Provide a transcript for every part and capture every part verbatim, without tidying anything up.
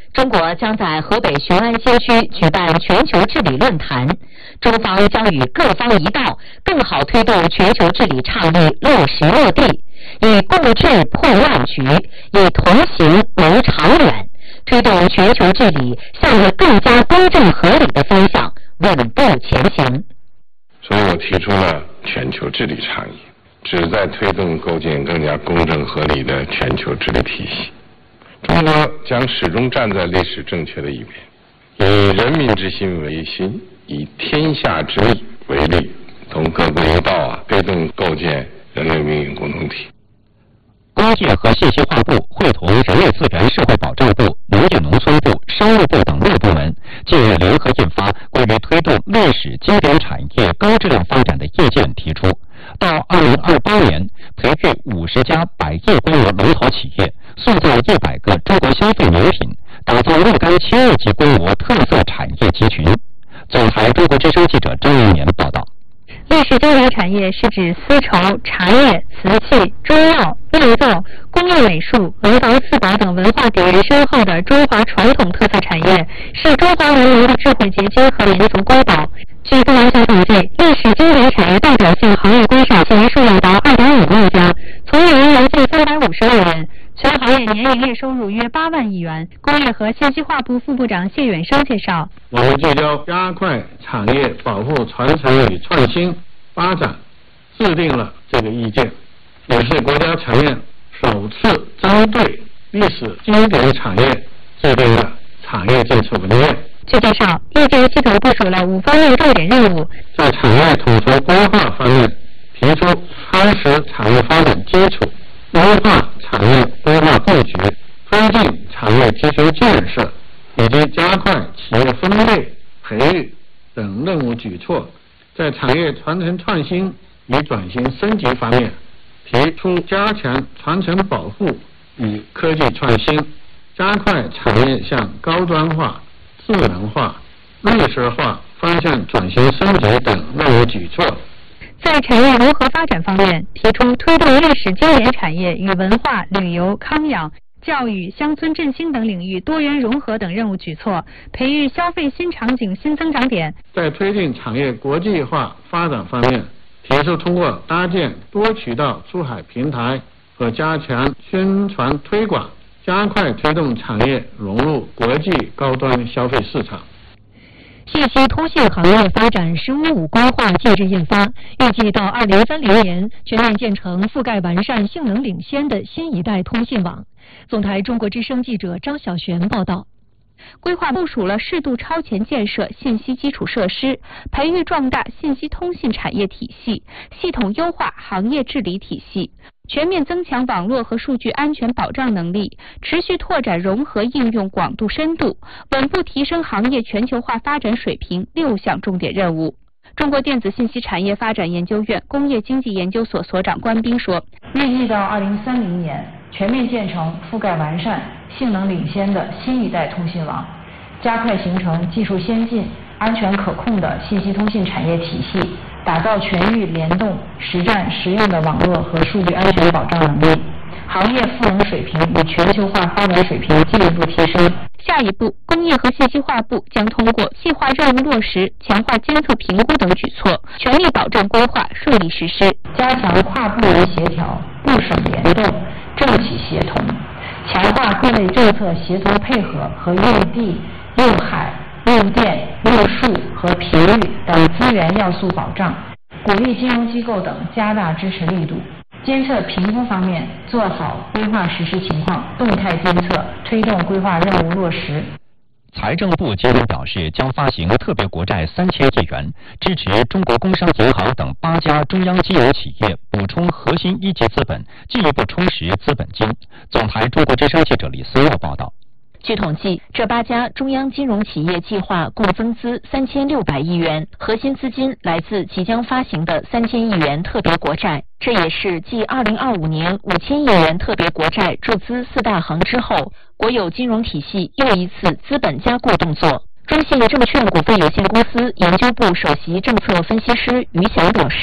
中国将在河北雄安新区举办全球治理论坛，中方将与各方一道，更好推动全球治理倡议落实落地，以共治破乱局，以同行谋长远，推动全球治理向着更加公正合理的方向稳步前行。 所以我提出了全球治理倡议，旨在推动构建更加公正合理的全球治理体系。中国将始终站在历史正确的一边，以人民之心为心，以天下之利为利，同各国一道啊，推动构建人类命运共同体。 工业和信息化部会同人力资源社会保障部、农业农村部、商务部等六部门，近日联合印发关于推动历史经典产业高质量发展的意见，提出到二零二八年培育五十家百亿规模龙头企业，塑造一百个中国消费名品，打造若干千亿级规模特色产业集群。总台中国之声记者张一年报道。 历史经典产业是指丝绸、茶叶、瓷器、中药、酿造、工业美术、文房四宝等文化底蕴深厚的中华传统特色产业，是中华文明的智慧结晶和民族瑰宝。据中央统计，历史经典产业代表性行业规划前数量达二点五万家，从业人员近三百五十万人，全行业年营业收入约八万亿元。工业和信息化部副部长谢远生介绍， 我们聚焦加快产业保护传承与创新发展，制定了这个意见，也是国家层面首次针对历史经典产业制定了产业政策文件。 据介绍，意见系统部署了五方面重点任务， 在产业统筹规划方面，提出夯实产业发展基础，优化产业规划布局，推进产业提升建设，以及加快企业分类、培育等任务举措。在产业传承创新与转型升级方面，提出加强传承保护与科技创新，加快产业向高端化、智能化、绿色化方向转型升级等任务举措。 在产业融合发展方面，提出推动历史经典产业与文化、旅游、康养、教育、乡村振兴等领域多元融合等任务举措，培育消费新场景新增长点。 在推进产业国际化发展方面，提出通过搭建多渠道出海平台和加强宣传推广，加快推动产业融入国际高端消费市场。 信息通信行业发展“十五五”规划近日印发，预计到二零三零年全面建成覆盖完善、性能领先的新一代通信网。总台中国之声记者张小璇报道。规划部署了适度超前建设信息基础设施，培育壮大信息通信产业体系，系统优化行业治理体系，全面增强网络和数据安全保障能力，持续拓展融合应用广度深度，稳步提升行业全球化发展水平六项重点任务。中国电子信息产业发展研究院工业经济研究所所长关斌说， 预计到二零三零年全面建成覆盖完善、性能领先的新一代通信网，加快形成技术先进、安全可控的信息通信产业体系，打造全域联动、实战实用的网络和数据安全保障能力，行业赋能水平与全球化发展水平进一步提升。 下一步，工业和信息化部将通过细化任务落实、强化监测评估等举措，全力保证规划顺利实施， 加强跨部门协调、部省联动、政企协同，强化各类政策协同配合和用地、用海、用电、用树和频率等资源要素保障，鼓励金融机构等加大支持力度。监测评估方面，做好规划实施情况动态监测，推动规划任务落实。 财政部今天表示，将发行特别国债三千亿元，支持中国工商银行等八家中央金融企业补充核心一级资本，进一步充实资本金。总台中国之声记者李思沃报道。 据统计，这八家中央金融企业计划共增资三千六百亿元，核心资金来自即将发行的三千亿元特别国债。这也是继二零二五年五千亿元特别国债注资四大行之后，国有金融体系又一次资本加固动作。中信证券股份有限公司研究部首席政策分析师于翔表示，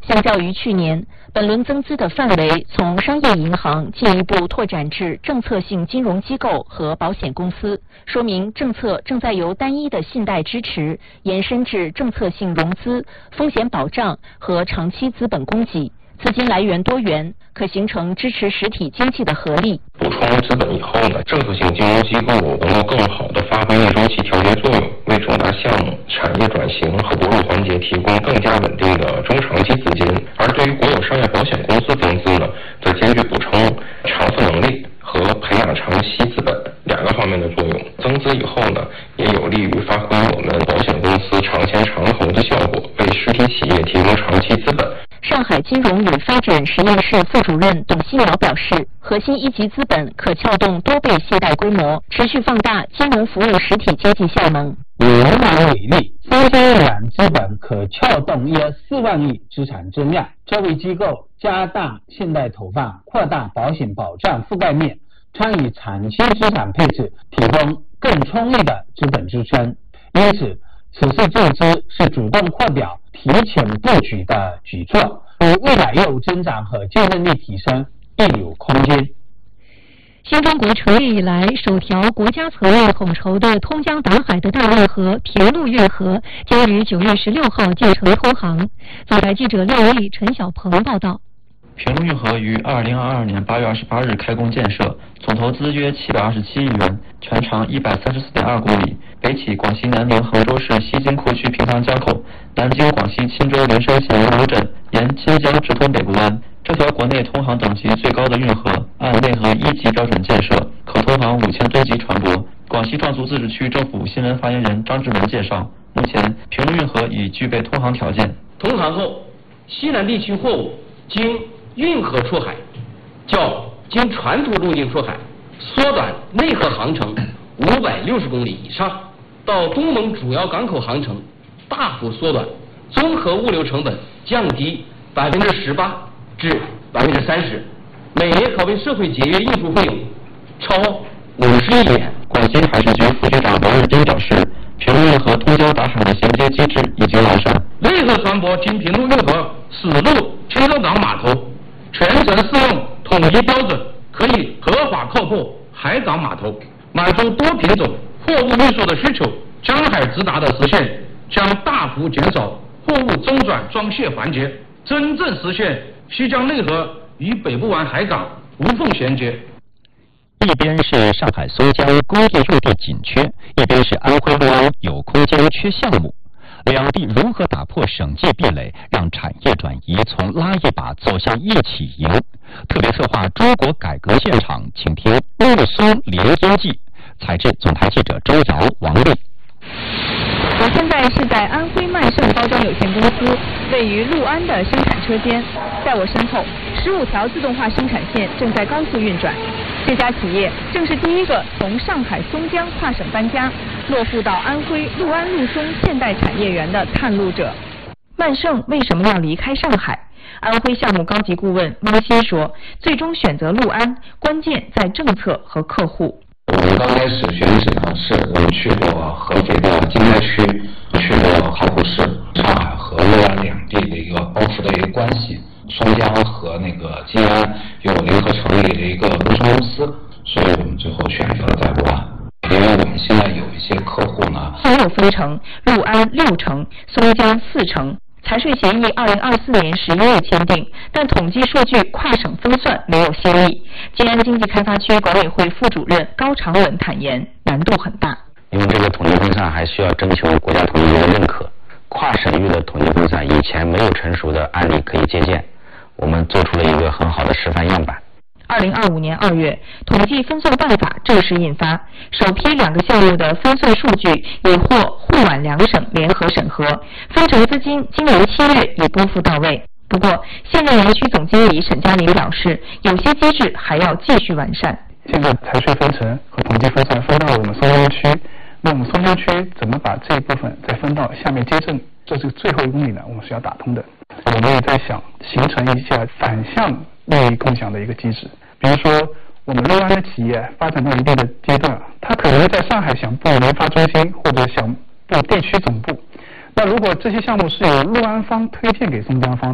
相较于去年，本轮增资的范围从商业银行进一步拓展至政策性金融机构和保险公司，说明政策正在由单一的信贷支持延伸至政策性融资、风险保障和长期资本供给。资金来源多元，可形成支持实体经济的合力。 补充资本以后呢，政策性金融机构能够更好地发挥逆周期调节作用，为重大项目、产业转型和投入环节提供更加稳定的中长期资金。而对于国有商业保险公司增资呢，则兼具补充偿付能力和培养长期资本两个方面的作用。增资以后呢，也有利于发挥我们保险公司长钱长投的效果，为实体企业提供长期资本。 上海金融与发展实验室副主任董希苗表示，核心一级资本可撬动多倍借贷规模，持续放大金融服务实体经济效能。 以银行为例，三千亿元资本可撬动约四万亿资产增量，这为机构加大信贷投放、扩大保险保障覆盖面、参与长期资产配置，提供更充裕的资本支撑。因此，此次注资是主动扩表、提前布局的举措，为未来业务增长和竞争力提升亦有空间。 新中国成立以来，首条国家策略统筹的通江达海的大运河平陆运河将于九月十六号建成通航。总台记者廖丽、陈小鹏报道。 平陆运河于二零二二年八月二十八日开工建设，总投资约七百二十七亿元，全长一百三十四点二公里，北起广西南宁衡州市西京库区平塘江口，南经广西钦州连山县龙楼镇，沿金江直通北部湾。这条国内通航等级最高的运河，按内河一级标准建设，可通航五千吨级船舶。广西壮族自治区政府新闻发言人张志文介绍，目前平陆运河已具备通航条件。 通航后，西南地区货物经运河出海，较经传统路径出海缩短内河航程五百六十公里以上，到东盟主要港口航程大幅缩短，综合物流成本降低百分之十八至百分之三十，每年可为社会节约运输费用超五十亿元。 广西海事局副局长王日斌表示，平陆运河通江达海的衔接机制已经完善。 内河船舶经平陆运河驶入青州港码头，全程适用统一标准，可以合法靠泊海港码头，满足多品种货物运输的需求。江海直达的实现，将大幅减少货物中转装卸环节，真正实现西江内河与北部湾海港无缝衔接。 一边是上海松江工业用地紧缺，一边是安徽六安有空间缺项目，两地如何打破省界壁垒，让产业转移从拉一把走向一起赢？特别策划中国改革现场，请听陆松联经济。采制总台记者周瑶、王丽。 我现在是在安徽曼盛包装有限公司位于六安的生产车间，在我身后，十五条自动化生产线正在高速运转。这家企业正是第一个从上海松江跨省搬家，落户到安徽六安陆松现代产业园的探路者。曼盛为什么要离开上海？安徽项目高级顾问汪鑫说，最终选择六安，关键在政策和客户。 我们刚开始选址呢，是我们去过合肥的经贸区，去过考古市，上海和六安两地的一个包袱的一个关系。松江和那个吉安有联合成立的一个陆松公司，所以我们最后选择了在六安。因为我们现在有一些客户呢， 现有分成，六安六成，松江四成。财税协议二零二四年十一月签订，但统计数据跨省分算没有先例。吉安经济开发区管委会副主任高长文坦言，难度很大。 因为这个统计分散还需要征求国家统计局的认可，跨省域的统计分散以前没有成熟的案例可以借鉴，我们做出了一个很好的示范样板。 二零二五年二月，统计分算办法正式印发，首批两个项目的分算数据已获沪皖两省联合审核，分成资金今年七月已拨付到位。不过，现任园区总经理沈嘉玲表示，有些机制还要继续完善。 现在财税分成和统计分散分到我们松江区，那我们松江区怎么把这一部分再分到下面街镇？这是最后一公里呢，我们是要打通的。我们也在想形成一下反向利益共享的一个机制，比如说我们六安的企业发展到一定的阶段，它可能在上海想布研发中心或者想布地区总部，那如果这些项目是由六安方推荐给松江方的，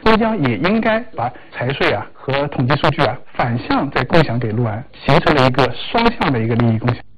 松江也应该把财税啊和统计数据啊反向再共享给陆安，形成了一个双向的一个利益共享。